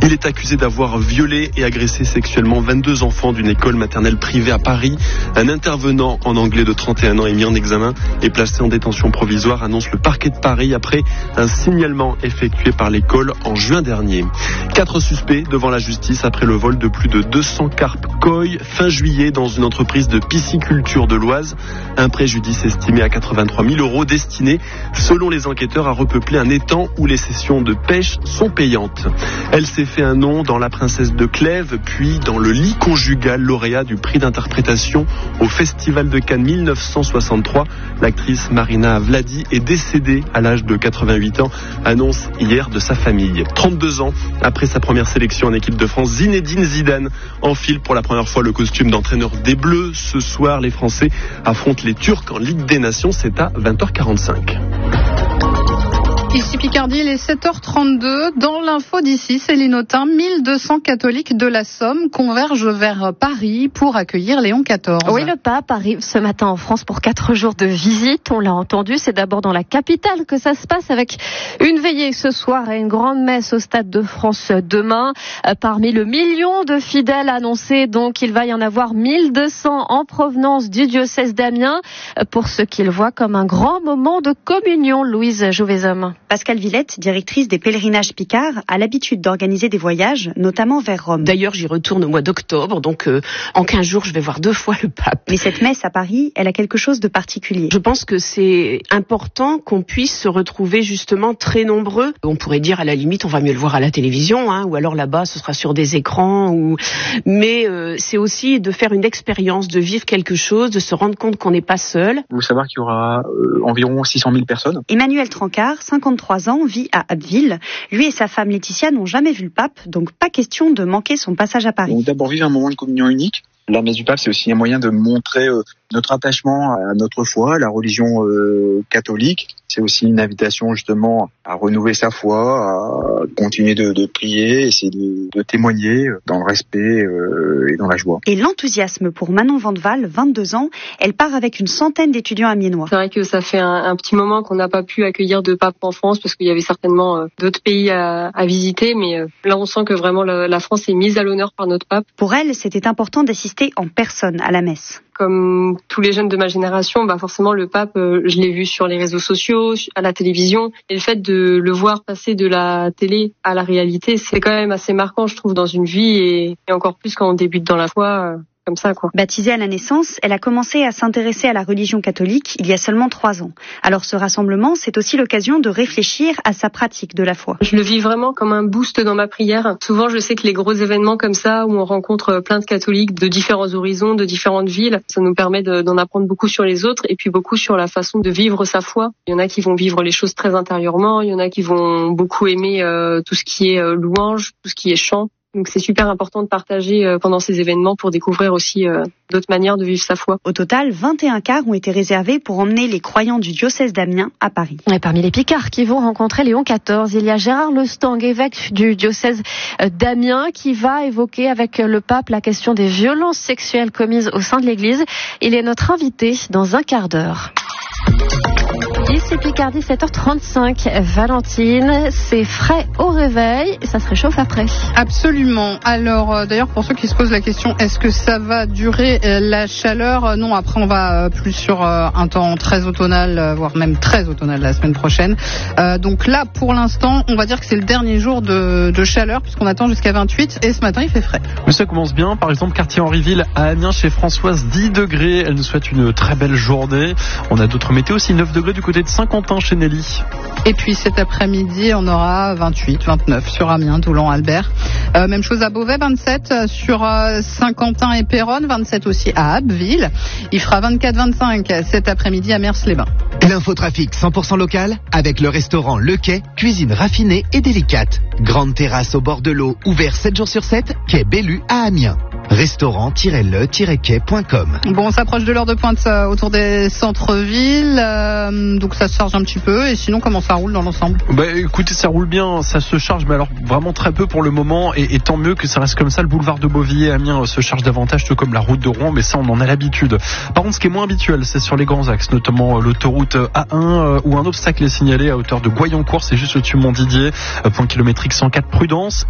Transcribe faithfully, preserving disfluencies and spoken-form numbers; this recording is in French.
Il est accusé d'avoir violé et agressé sexuellement vingt-deux enfants d'une école maternelle privée à Paris. Un intervenant en anglais de trente et un ans est mis en examen et placé en détention provisoire, annonce le parquet de Paris après un signalement effectué par l'école en juin dernier. Quatre suspects devant la justice après le vol de plus de deux cents carpes koi fin juillet dans une entreprise de pisciculture de l'Oise. Un préjudice estimé à quatre-vingt-trois mille euros destiné, selon les enquêteurs, à repeupler un étang où les sessions de pêche sont payantes. Elle s'est fait un nom dans La Princesse de Clèves, puis dans Le lit conjugal, lauréat du prix d'interprétation au Festival de Cannes mille neuf cent soixante-trois. L'actrice Marina Vladi est décédée à l'âge de quatre-vingt-huit ans, annonce hier de sa famille. trente-deux ans après sa première sélection en équipe de France, Zinedine Zidane enfile pour la première fois le costume d'entraîneur des Bleus. Ce soir, les Français affrontent les Turcs en Ligue des Nations, c'est à vingt heures quarante-cinq. Ici Picardie, il est sept heures trente-deux. Dans l'info d'ici, Céline Autain, mille deux cents catholiques de la Somme convergent vers Paris pour accueillir Léon quatorze. Oui, le pape arrive ce matin en France pour quatre jours de visite. On l'a entendu, c'est d'abord dans la capitale que ça se passe avec une veillée ce soir et une grande messe au Stade de France demain. Parmi le million de fidèles annoncés, donc, il va y en avoir mille deux cents en provenance du diocèse d'Amiens pour ce qu'ils voient comme un grand moment de communion. Louise Jouvezhomme. Pascale Villette, directrice des pèlerinages Picard, a l'habitude d'organiser des voyages, notamment vers Rome. D'ailleurs, j'y retourne au mois d'octobre, donc euh, en quinze jours, je vais voir deux fois le pape. Mais cette messe à Paris, elle a quelque chose de particulier. Je pense que c'est important qu'on puisse se retrouver justement très nombreux. On pourrait dire à la limite, on va mieux le voir à la télévision, hein, ou alors là-bas, ce sera sur des écrans. Ou... Mais euh, c'est aussi de faire une expérience, de vivre quelque chose, de se rendre compte qu'on n'est pas seul. Il faut savoir qu'il y aura euh, environ six cent mille personnes. Emmanuel Trancard, cinquante-trois ans, vit à Abbeville. Lui et sa femme Laetitia n'ont jamais vu le pape, donc pas question de manquer son passage à Paris. Donc d'abord vivre un moment de communion unique. La messe du pape, c'est aussi un moyen de montrer euh, notre attachement à notre foi, à la religion euh, catholique. C'est aussi une invitation justement à renouveler sa foi, à continuer de, de prier, essayer de, de témoigner dans le respect euh, et dans la joie. Et l'enthousiasme pour Manon Vandeval, vingt-deux ans, elle part avec une centaine d'étudiants amiénois. C'est vrai que ça fait un, un petit moment qu'on n'a pas pu accueillir de pape en France parce qu'il y avait certainement euh, d'autres pays à, à visiter, mais euh, là on sent que vraiment la, la France est mise à l'honneur par notre pape. Pour elle, c'était important d'assister en personne à la messe. Comme tous les jeunes de ma génération, bah forcément le pape, euh, je l'ai vu sur les réseaux sociaux, à la télévision, et le fait de le voir passer de la télé à la réalité, c'est quand même assez marquant, je trouve, dans une vie, et, et encore plus quand on débute dans la foi. Euh, Comme ça, quoi. Baptisée à la naissance, elle a commencé à s'intéresser à la religion catholique il y a seulement trois ans. Alors ce rassemblement, c'est aussi l'occasion de réfléchir à sa pratique de la foi. Je le vis vraiment comme un boost dans ma prière. Souvent, je sais que les gros événements comme ça, où on rencontre plein de catholiques de différents horizons, de différentes villes, ça nous permet de, d'en apprendre beaucoup sur les autres et puis beaucoup sur la façon de vivre sa foi. Il y en a qui vont vivre les choses très intérieurement, il y en a qui vont beaucoup aimer euh, tout ce qui est euh, louange, tout ce qui est chant. Donc c'est super important de partager euh, pendant ces événements pour découvrir aussi euh, d'autres manières de vivre sa foi. Au total, vingt et un cars ont été réservés pour emmener les croyants du diocèse d'Amiens à Paris. Et parmi les Picards qui vont rencontrer Léon quatorze, il y a Gérard Lestang, évêque du diocèse d'Amiens, qui va évoquer avec le pape la question des violences sexuelles commises au sein de l'Église. Il est notre invité dans un quart d'heure. Ici Picardie, sept heures trente-cinq. Valentine, c'est frais au réveil et ça se réchauffe après. Absolument. Alors, euh, d'ailleurs, pour ceux qui se posent la question, est-ce que ça va durer euh, la chaleur ? euh, Non, après, on va euh, plus sur euh, un temps très automnal, euh, voire même très automnal la semaine prochaine. Euh, donc là, pour l'instant, on va dire que c'est le dernier jour de, de chaleur, puisqu'on attend jusqu'à vingt-huit, et ce matin, il fait frais. Mais ça commence bien. Par exemple, quartier Henryville à Amiens, chez Françoise, dix degrés. Elle nous souhaite une très belle journée. On a d'autres météos aussi, neuf degrés du côté de Saint-Quentin chez Nelly. Et puis cet après-midi, on aura vingt-huit, vingt-neuf sur Amiens, Doulan, Albert. Euh, même chose à Beauvais, vingt-sept sur euh, Saint-Quentin et Péronne, vingt-sept aussi à Abbeville. Il fera vingt-quatre, vingt-cinq cet après-midi à Mers-les-Bains. L'infotrafic cent pour cent local avec le restaurant Le Quai, cuisine raffinée et délicate. Grande terrasse au bord de l'eau, ouvert sept jours sur sept, quai Bellu à Amiens. restaurant-le-quai point com. Bon, on s'approche de l'heure de pointe euh, autour des centres-villes, euh, donc ça se charge un petit peu. Et sinon, comment ça roule dans l'ensemble ? Bah écoutez, ça roule bien, ça se charge, mais alors vraiment très peu pour le moment, et, et tant mieux que ça reste comme ça. Le boulevard de Beauvilliers à Amiens se charge davantage, tout comme la route de Rouen, mais ça on en a l'habitude. Par contre, ce qui est moins habituel, c'est sur les grands axes, notamment l'autoroute A un, euh, où un obstacle est signalé à hauteur de Goyencourt, c'est juste au-dessus de Montdidier, euh, point kilométrique cent quatre, prudence.